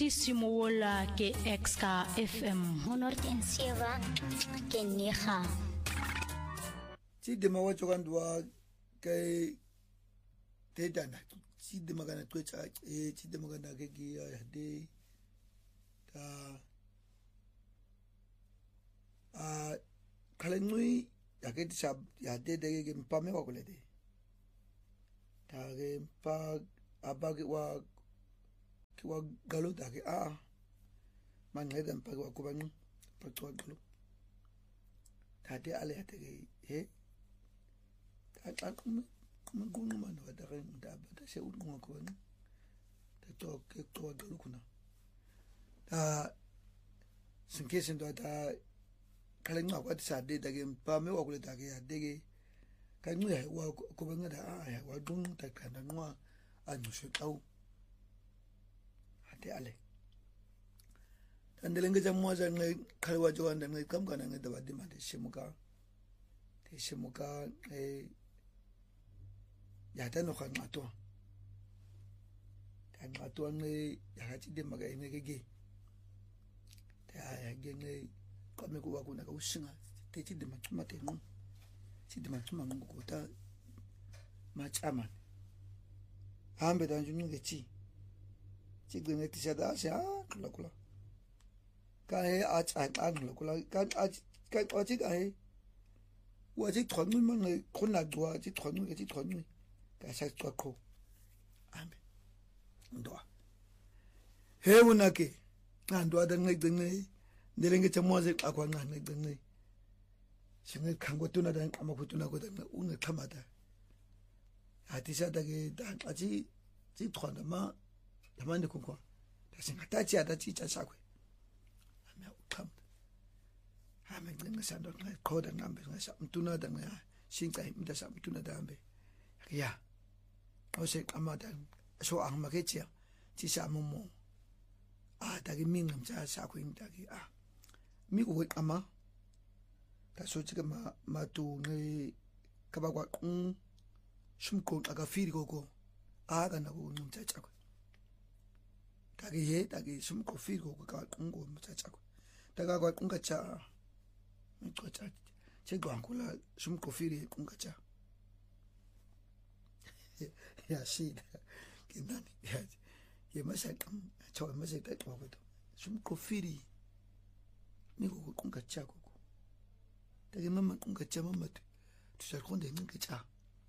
ti simola ke Exka FM 107 ke Nega ti de mawa tsokandwa ke tetana ti de magana twetsa ti de magana ke ya de ta khalengui ya ke tsha ya de ke mpame wa kulede ta ke mpa abake wa galo ta ke mangeda mpa wa kubanqi pacwa galo ta de ale ya ke he ta kumqunqu manje wadare ndaba tashe unqunqa khona tacoke coxa lukhona ta sinkese ndo ta khalenqa kwathi sadeda ke mpame wakuleta ke yadeke kanqiya wa kuba ngada ya waqunqa taqanda nqwa anqushe xawu ate ale tandelenge jamwaza nqe khalwa jwanda nqe kamkana nqe dabadi mande shimuka ya tano khanqato tanqato nqe yakati de maga ineke ya gene kwame kuba kuna ka ushinga tethi de machuma tenqo sithi machuma ngokota machama hambe tanjunu ngechi sigcine tisada sha khulakula ka he acha ngilakula ka achi ka he wa ti thwanqi manje khona gcwa ti thwanqi ke ti thwanqi ka sa xaqho hambe ndwa he unake ndwa da ngcengce ndelenge tsamwaze xakwa nqane ngcengce singe khangotuna da amakhutuna kodwa ungexhamata athi sada ke athi ti thwana ma yamande kunkwa tasingatathi atachicha sakwe ame uqhamda ame ngcinga sando nqaqhoda nqambe ngasa mtuna da nqa shinca imnta samtuna dambe ya ose qamata so angmaketsia tisa momo ta ke minga mtsa sakwe imta ke mi ko qama ta so tsike matu nge kaba kwa shumko akafiri koko kana ko mtsa tsakwe take shumko firi koko ka qungo mtsa tsakwe taka kwa qunga cha mtsa chegwankula shumko firi qunga cha ya shida kindani ya ye masaqam chawa masaqqa kwakwethu shumko firi niko qunga cha koko take mama qunga cha mama tusaqonde nqinga cha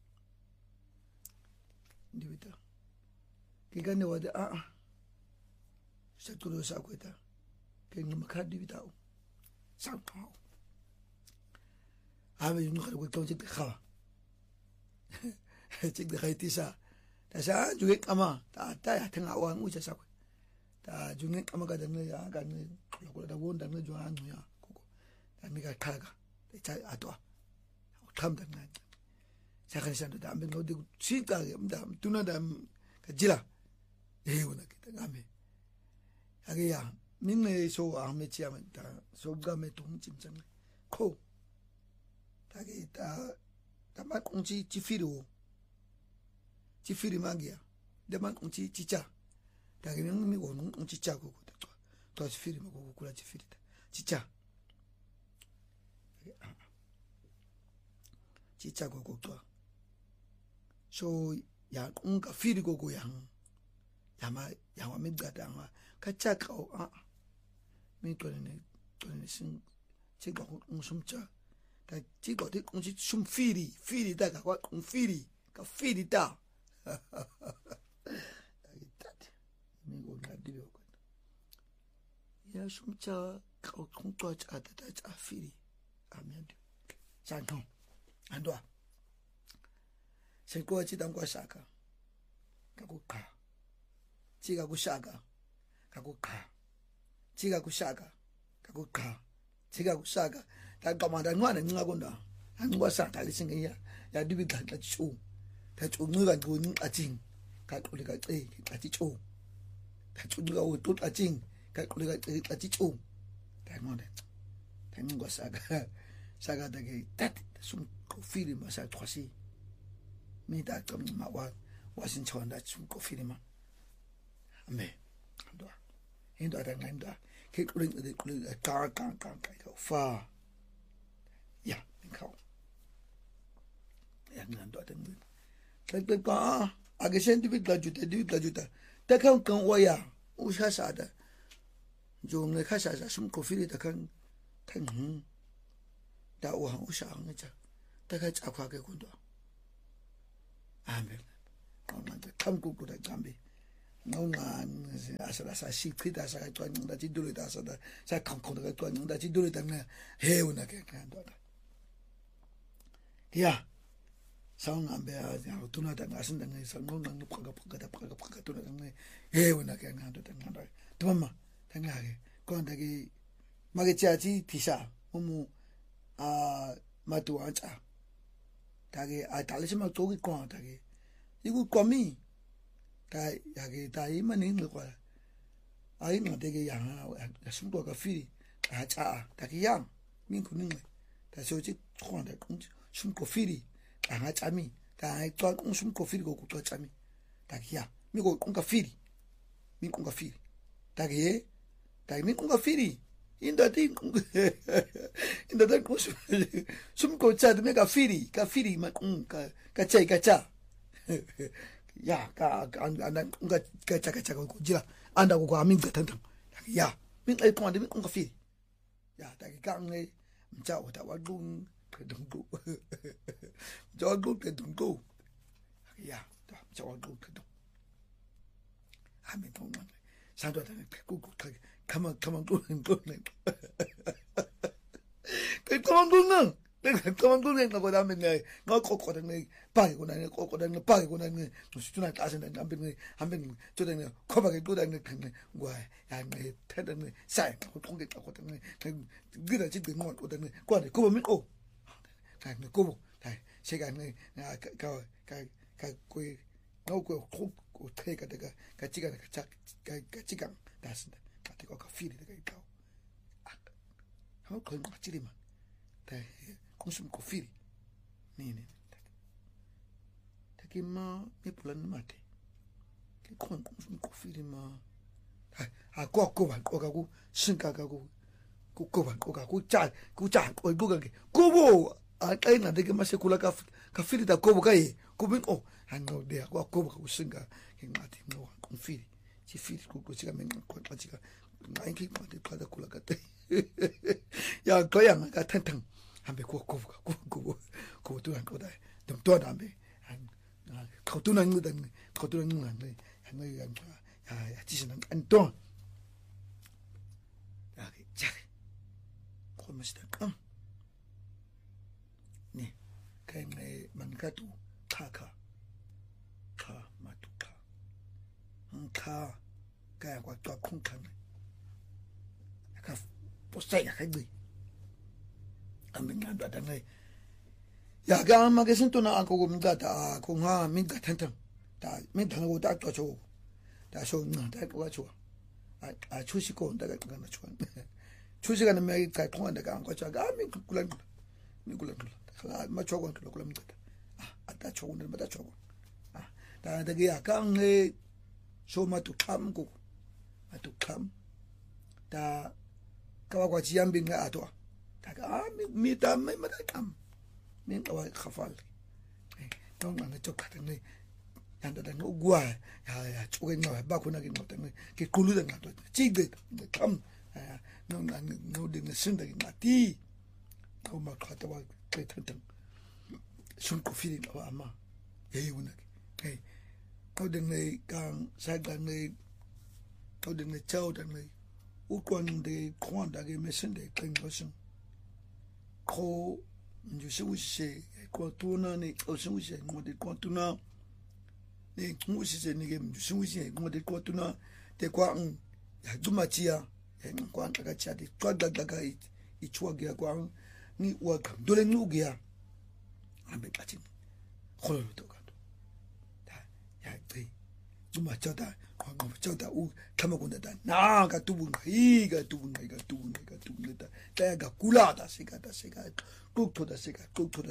ndibita kigane wada saturo sakweta ke ngamakhadi bitao sakao ave ngkhale ko tlotse khawa tsikde khaitisa tasa juge qama ta ya thenga wa nguja sakwe ta junge qama ka danne ya ka ne khula da wonda ne jwa ancu ya koko ta nika khaka ta atwa khamda ngani sakhanisando da ambe ngode tsika mda tuna da kajila wona kita ngame age ya minne so ahmechi amenta so game tum chimchang ko tage ta ma kunchi chifiri mangia de man kunchi chicha tage mi wonu kunchi cha ko to chifiri mako kula chifiri ta chicha chicha ko to so ya kunga firi ko yang yama migada nga kachaka mi tone sin chiga unsumcha ta chiga de unsi sum firi da ka firi ka firi da tat mi go na dibe ko ya sumcha ka kunto cha ta firi amende santo andwa seko chi tangwa shaka ka ku kha chiga kushaka kakukha chiga kushaka kakukha chiga kushaka ta kamanda nqwana nqa konda anqwa sata lisingeya ya dibi gxa chu ta chunqika ngqoni qathing ka qule ka ce ka thi chu ta chunqika wo to qathing ka qule ka ce ka thi chu ta nqona ta nqwa saka ta ke tat sum ko fili ma sa twasi mi ta kam ma wa wasin chonda sum ko fili ma ame ndo into atanganda ke kuling de kuling ka fa ya ngao ya ngando atangin ke ka age scientific graduate ta kan waya u sha da jo ne ka sha sum ko fili ta kan da u han u sha an ja ta ka tsakwa ke kundo amen kan ku da jambe nonga asala sa sikhita sa ka nda ti dole da sa da sa kan ka nda ti dole da na he una ke kan do da ya saung ambe a tuna da ngasin da ngai sa nonga no paka tuna da ngai he una ke kan do da ngai to mama da ngai ko da ki ma ke cha chi tisha mu a ma tu an cha da ke a da le ma to ki ko da ke igu komi ta ya ke ta I maning lo kwa ai no de ke yang a sum ko ka fi a cha ta ke yang min ku ning ta so chi khon da kong sum ko fi a ha cha mi ta ai to kong sum ko fi ko ku to cha mi ta ke ya mi ko kong ka fi min kong ka fi ta ke ta min kong ka fi inda tin inda da ko sum ko cha de me ka fi ma kong ka cha ya ka anda ka cha ko jira anda ko amin ka tantan ya min ai ko anda min ko fi ya ta ka ngai mcha o ta wa gung ka dung go jo go ka dung go ya ta mcha wa go ka dung amin to man sa do ta ku ka kama go ne ka kama go ne 내가 그만두는 거 보다면 내가 꼬꼬는 빠이고나 꼬꼬는 빠이고나 수준을 따서는 한번 저는 코박에 도다는 그 뭐야 야내 태는 사이 통계 갖고는 그다 지금 뭐 오다는 관에 그거 믿고 가는 거고 다 시간에 가가 거의 나오고 고 태가 내가 같이가 같이가 다신다 같이가 그 필이 되게 있고 아 그걸 맞지리만 다 kusum kofiri nini taki ma me pulan mate ke kon kusum kofiri ma ha ko ba ko ga ku shinka ga ku ba ko ga ku cha ko bu ga ke ko bo a kai na de ke ma se kula ka firi da ko bo kai ko bin o han no de ko ba ku shinka ke ngati no kofiri ci firi ko ci ga men ko ci ga ngai ki ma de ka da kula ka te ya ko ya ga tan 한배 고고 도안 거다 좀 도다 한배 거두는 거는 한배 한배 야 지시는 안동 야 자 고맙습니다 네 그네 만가도 카카 카 마투카 카 가야과 또 콩칸 약간 보세요 약간 amin nga da ngai ya ga ma ke sinto na ko minda ta ko nga min ka tan ta min ta ko ta to cho ta so na ta ko cho a chushi ko da ga na cho chushi ga na me ka ko da ga ko cha ga min kulan khala ma cho ko ko min ta ta cho ne ma ta cho ta da ga ka ngai so ma tu kam ko ta ka wa ji yam bin ga ato taga mi ta me ma kam min ka wa khafal tong ma chok ka ne yan da no gwa ya chok nga ba ko na ki no ta ki kulu da nga to chi de kam no de ne sin da nga ti ko ma ka ta wa ke tan sun ko fi ni wa ma ye yu na ke ko de ne kan sa ga ne ko de ne chao da ne u ko de ko da ge me sin de kan ko sun ko njushushe ko tuna ni oshushe ngode ko tuna ni ngushe ni ge njushushe ngode ko tuna te kwa ya jumachia kwa ntaka chati kwa daga ichwa ge kwa ni wa dole nugia ambe pati kholo to ka ta ya te jumachata kwa ngachata u kama kuna da na ka tubunga ta ga kula da sika kuto da sika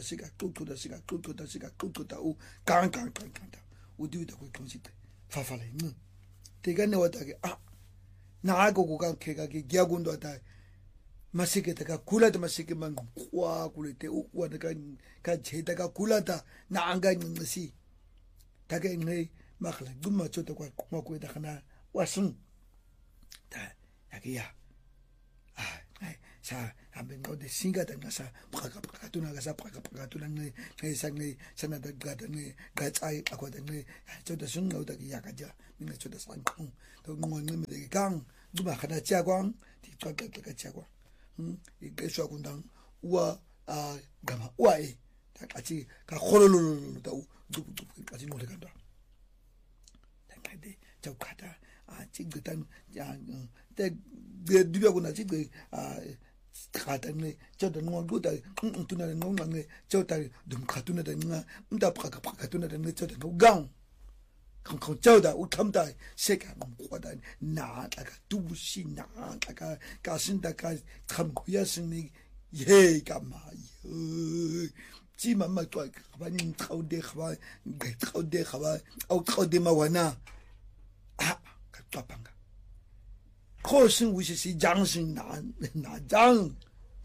u kan u du da ko konsit fa fa le te ga ne wa ta ge 나고 고가 개가기 기하군도 다 마시게다가 굴라다 마시게만 와 굴때 우와다가 가 제다가 굴라다 나안가 있는 것이 다게 네 막래 dum마 저도 과 고마고다 하나 왔음 다 야기야 자 한번 어디 신가다 나사 파가파가투나가사 파가파가투나네 회상네 산나다 가다네 가짜이 아고다네 저도 순노다기 야가자 민가 저도 산콩 또 응원을 되게 강 누가 하나 짜광 뒤쪽에 짜광 이게 쇼군당 우와 가마 우아이 다 같이 가 호로로로다 두두까지 노래 간다 근데 저 가다 지금단 때 누구나 지금 가다네 저도 농구다 තු나는 농망네 저다 좀 가투나다니가 음다 파가파가투나다네 저도 농강 강 저다 우탐다 세가 뭐다 나다가 두시 나다가 가신다가 감구야스니 예가마요 지만마 또 가바님 가운데 가바 가운데 가바 가운데마 와나 갑자방가 코신 우시시 장신 나장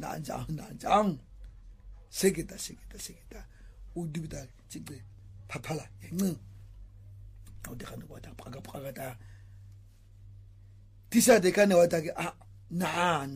세계다 우디비다 지금 파팔라 행 어디 가는 거다 파가다 디사데 가네 와다게 나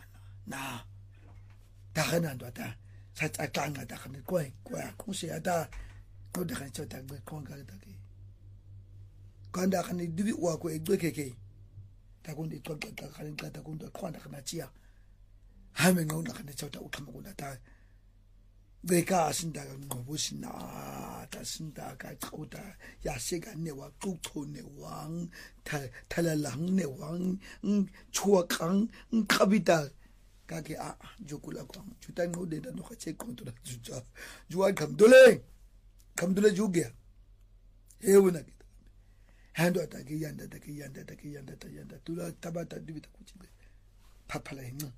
다가난도다 사짜짱가다 가는 거야 공시야다 어디 가는 저다 그 건가다게 간다 가는 디비 와고 에드케케 다군데 쫓다 가는 가다 군도 콘다 가나지야 하면 나온다 가는 저다 우타먹고다 다 내가 아신다가 뭐보시나 다신다가 차오다 야세가 내와 뚝토 내왕 탈랄랑 내왕 추악강 카비다 가게 조kul아광 주단 모데다 노가 체콘토다 주자 주아 감돌레 주게 해오나게 한도 다게 yan다 둘라 타바타 디비다 ku치be 파팔라 했나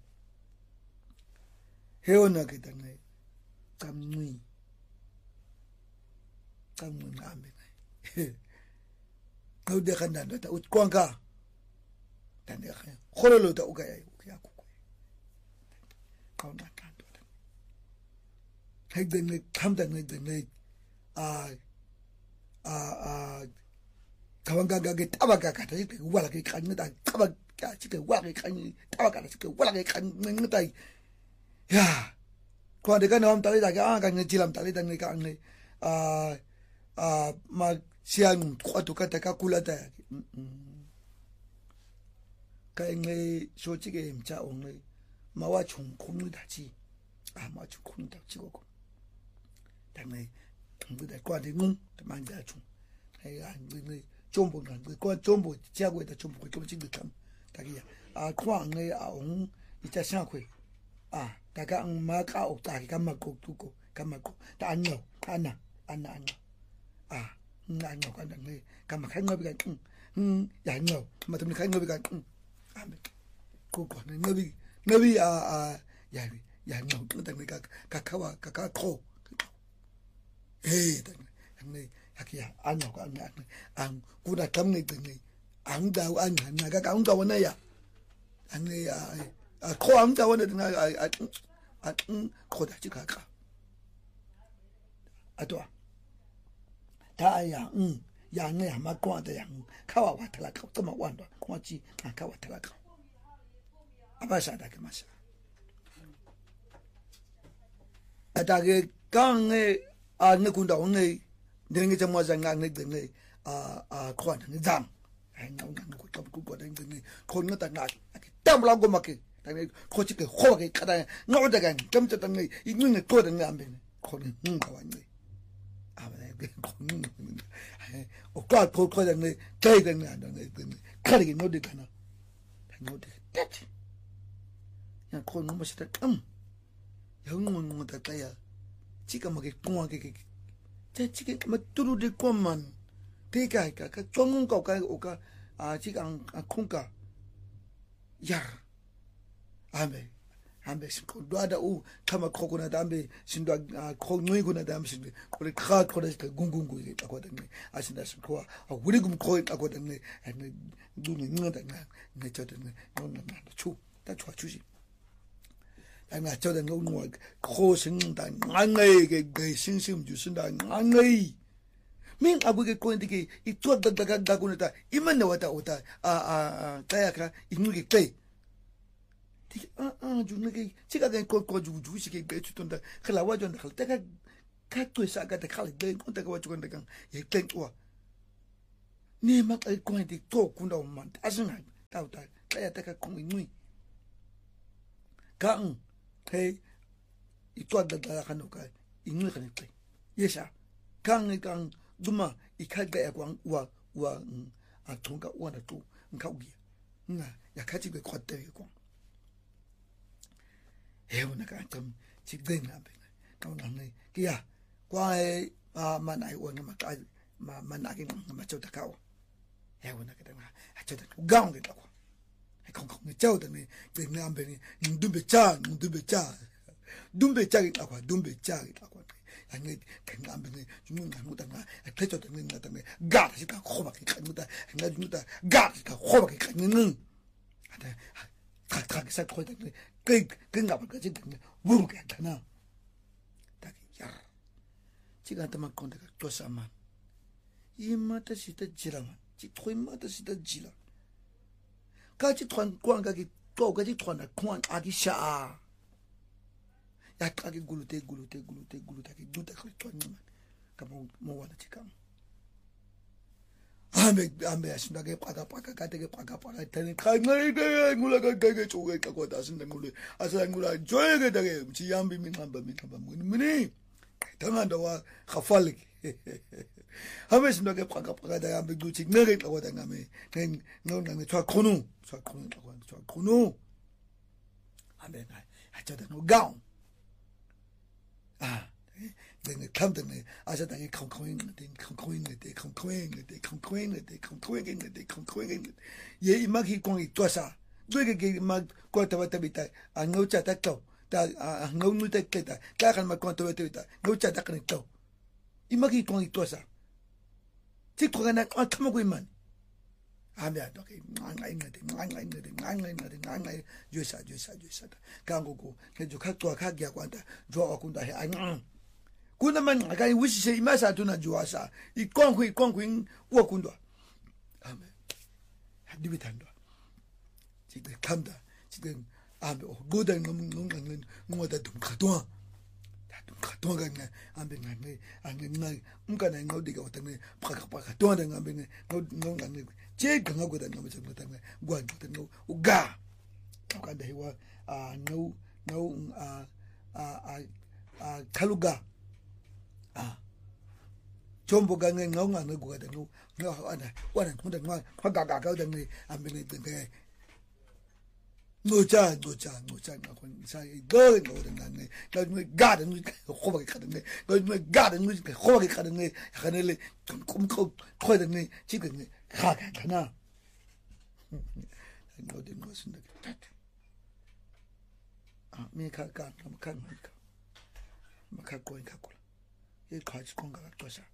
해오나게 당네 감무이 나메네 어디 간다다 웃광가 단내가 호로로다 오가야 고고 가운데간도 핵된네 탐단네 가방가게 따바가가다 이렇게 와라게 간다 따바가 지금 와라게 간 따바가다 지금 와라게 간다 야 과대가 나옴 딸이다가 간네 지람 딸이다네 간네 막 시안 과도가다 가kulata 가잉네 솔직히 임자 오늘 마와 총콩다지 마와 총콩다지고 당내 당부다 과대는 만자 총 해야 네 좀보는 그 좀보 지하고에다 좀보 좀 찍을까 다기야 광네 옹 이자 상회 다가 마가 없다기 감마고 두고 감마고 다 안녕 안나 안녕 간다네 감마 खाइङबि가 야녀 마트미 खाइङबि가 아메 고고네 너비 야녀 근데 카카와 카카코 에이 당네 야기야 안녕 안 구나 담네 등네 안다 나가 가운다 원나야 안네 코 안다 원네 등아 코다 지가가 아도아 다야 양네 아마 꼬한다 양 카와 와탈라 까마 완도 꼬지 카와 탈라 까 아바샤다 그 마샤 아다게 강에 느군다 오네 내게 좀 맞아 강네 등네 코한테 장 나온다 고 잡고 등네 코는 딱 땀라고 막게 당에 코치게 호하게 가다 노다가 점점 등네 이눈에 거든네 안 되네 코는 가왔네 아버네 코는 오까 포코다네 대대네 안다네 카리게 노디가나 노디 됐지 야 코는 뭐시다 영문 못다야 지금 뭐게 공하게 제 지금 뭐 뚜루리 꽃만 대가가 그 좋은 거가 오가 지금 콩가 야 아메 hambe siqondwada chama khokuna dambe sindwa khonqi kuna dambe sindwe khole kha khona gungungu ke kodwa nqe asinda siqhwa awuli kumqhoyi xa kodwa nqe ngcunga nceda nqe nqe nqona chu tatshwa chushi angajoda nqonqwa khosi nqinda nqanqeke gqishinshi mjusinda nqanqei min abuke konti ke icwa daga kuneta imane wata xa yakha inqike xe juneke chika ke ko juju shike ke tutonda khala wajonda khala taka ka twisa ka ta khala ke konta ka wajonda kan ye tentwa ni ma ka konti to kunda umanta asinga tawta xa taka khonqi kan hey icwa daga khanuka inqike ne xe yesha kan duma ikhaga yakwa wa athunga wana tu ngawuya nga yakhathi ke khote ko hebona ka tam chigdenga be kaunane kia kwae manai wona maqali manake ngamachoda kawa hebona ka tanga achoda ugaunge takwa ekhonkhong ngechoda ne ngambe ni ndumbe cha takwa ane ngambe ne junga muta nga achoda ne ngata ne ga sika khoba ke muta ngata ga sika khoba ke ngi ata ka sa khoda ne ke ngaba ka chidne buruka dana taki ya chiga tama konda ka tosama imata sita jirama chi thoimata sita jila ka chi thwan kwanga ki to ka chi thwana khwan aki sha ya ka ki gulute ki duta ka thwana ka mo wala chikam ambe asinda ke paka kate ke paka tani khangai ngula ka choge ka ko asinda ngule asa ngula joye ke dage chiyambi minqamba muni tanganda wa khafalik ambe asinda ke paka da ambe duchi ngeke ka ko da ngame ngona ngithwa khunu ambe ngai achoda no gaun then come to me. I said, I can't ye maki kong tosa. Duke mag quota vatabita, and no chatacto, that no mutaketa, Takan Macontovita, no chatacto. Imaki kong tosa. Tikana, come away, man. I'm there talking, Jusa. Kango, can you cut to a kagia quanta, draw a kunda. Kuna man akai wishi se imasa tuna juasa ikonkwi wakundwa amen hadibitandwa chide kamda chide ambe goda ngoda dumkhatwa ganga ambe ngane angene umkana ngodi ka utane phaka tonda ngambe ngongane che ganga goda ngambe chakutane gwanje no uga akanda hiwa kaluga chombo gange ngawanga ngugada no wana munda ngagaga udane ambene denge ngocha ngakho sai go ngodane ngane gada ngoba ke khadane ngane gada ngoba ke khadane khanele kumkho khoyane chigane khaga kana ngode ngosinda me khaka makakho ikhakho iqhathi konga kaxosha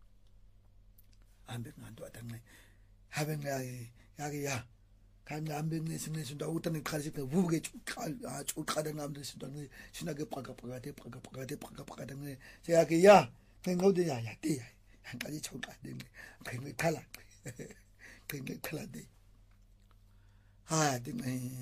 ambe nganto athanqe habe ngaye yake ya kangambe ngesingeso ndawuta neqhalisi ke vuke uqhala ngambe sintwane sinake phaka nge seyake ya ngengode ya te yanqali chawuqade nge qhala de ha dinge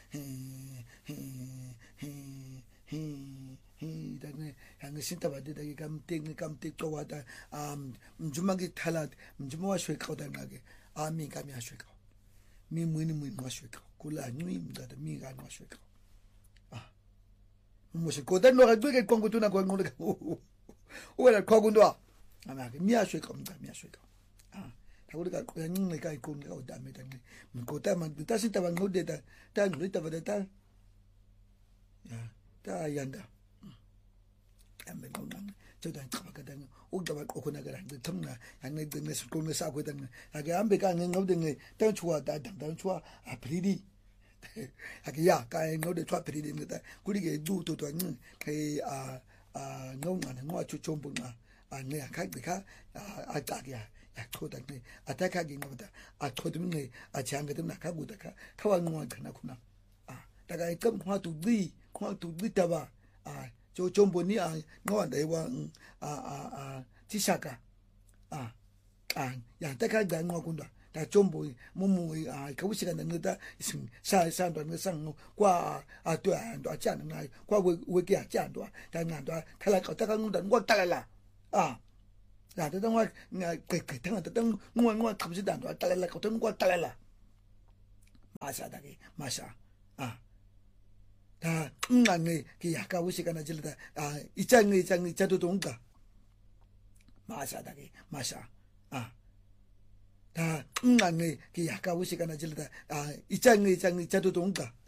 dane yangisinta badida ke kamte qowata mjuma ke thalat mjuma wa shwe qawda ngake ami kami ashwe qaw mi mwini wa shwe qaw kula nyi mdada mi ga wa shwe qaw mose koda no ga ke kongo tuna ko ngole wala khogundwa amake mi ashwe qaw mi ashwe qaw takuri ka nyi ka ikoni ka udame tane mkota mandita sinta bangode ta ngita badata ya ta yanda ambe ngona jodan kabakadang ugaba okunagara ngitamna yanegcine siqonisa kwetanga ake hambe ka ngengawude nge tantshwa dada tantshwa aprili Akia kai no de twapiri de ngata kurige du to nyi kai no ngana ngwa chuchombo nga ne akagika atakia ya choda ne ataka gi ngota achodum ne achanga dem nakaguda ka kawa ngwa kana kuna daga ikam kwa tu di taba chombo ni ngwa daiwa tishaka ya taka ga ngwa kunda ta chombo mumu kawushika na ngata sa ndo ngasang kwa atwa ndo achana na kwa weki achando ta nganda kala ka taka ngunda ngwa talala la ta ngwa ke tanga ta ngwa kapsida ndo talala ka ngwa talala masa dagi masa 다 응안에 그 약간 우시가나 질다 이장이 자도 동가 마사다기 마사 다 응안에 그 약간 우시가나 질다 이장이 자도 동가